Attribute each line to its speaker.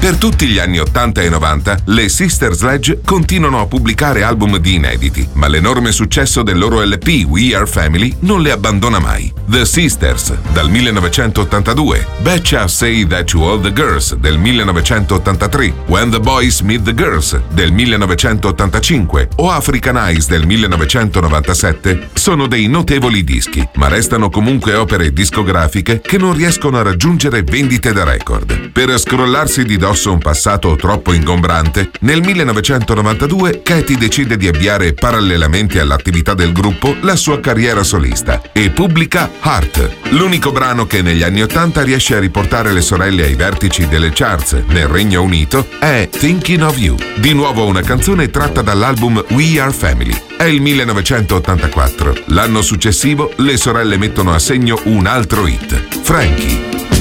Speaker 1: Per tutti gli anni 80 e 90, le Sister Sledge continuano a pubblicare album di inediti, ma l'enorme successo del loro LP We Are Family non le abbandona mai. The Sisters, dal 1982, Betcha Say That to All the Girls, del 1983, When the Boys Meet the Girls, del 1985 o African Eyes, del 1997, sono dei notevoli dischi, ma restano comunque opere discografiche che non riescono a raggiungere vendite da record. Per scrollarsi di dosso un passato troppo ingombrante, nel 1992 Katy decide di avviare parallelamente all'attività del gruppo la sua carriera solista e pubblica Heart, l'unico brano che negli anni 80 riesce a riportare le sorelle ai vertici delle charts nel Regno Unito è Thinking of You, di nuovo una canzone tratta dall'album We Are Family. È il 1984. L'anno successivo le sorelle mettono a segno un altro hit, Frankie.